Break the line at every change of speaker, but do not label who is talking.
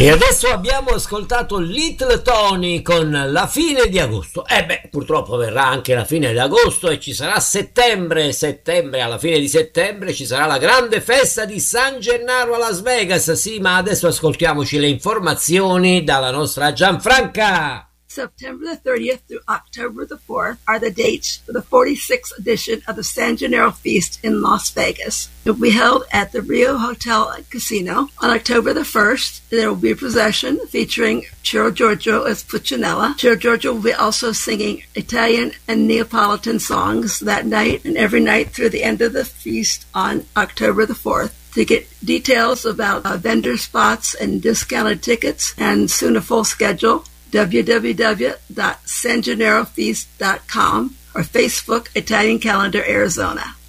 E adesso abbiamo ascoltato Little Tony con La fine di agosto. Purtroppo verrà anche la fine di agosto e ci sarà settembre, alla fine di settembre ci sarà la grande festa di San Gennaro a Las Vegas. Sì, ma adesso ascoltiamoci le informazioni dalla nostra Gianfranca.
September the 30th through October the 4th are the dates for the 46th edition of the San Gennaro Feast in Las Vegas. It will be held at the Rio Hotel and Casino. On October the 1st, there will be a procession featuring Ciro Giorgio as Puccinella. Ciro Giorgio will be also singing Italian and Neapolitan songs that night and every night through the end of the feast on October the 4th. To get details about vendor spots and discounted tickets and soon a full schedule, www.sangenarofeast.com or Facebook Italian Calendar Arizona.